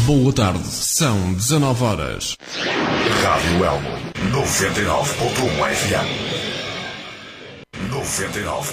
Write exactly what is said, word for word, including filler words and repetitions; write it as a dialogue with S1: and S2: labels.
S1: Boa tarde, são dezanove horas.
S2: Rádio Elmo, noventa e nove ponto um F M. noventa e nove